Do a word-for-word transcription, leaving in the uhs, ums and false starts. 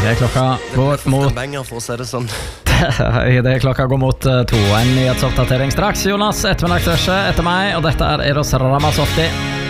Det klokka går mot banger, for å si det sånn. Det klokka går mot to. En nyhetsoppdatering straks. Jonas, ettermiddagsrushet etter meg, og dette er Eros Ramazzotti.